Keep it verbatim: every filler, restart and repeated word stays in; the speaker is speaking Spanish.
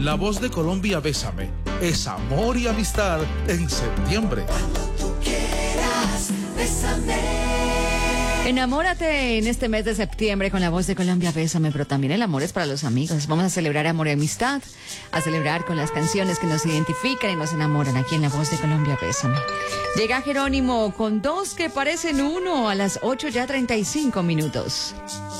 La Voz de Colombia, Bésame, es amor y amistad en septiembre. Cuando tú quieras, bésame. Enamórate en este mes de septiembre con La Voz de Colombia, Bésame, pero también el amor es para los amigos. Vamos a celebrar amor y amistad, a celebrar con las canciones que nos identifican y nos enamoran aquí en La Voz de Colombia, Bésame. Llega Jerónimo con dos que parecen uno a las ocho ya treinta y cinco minutos.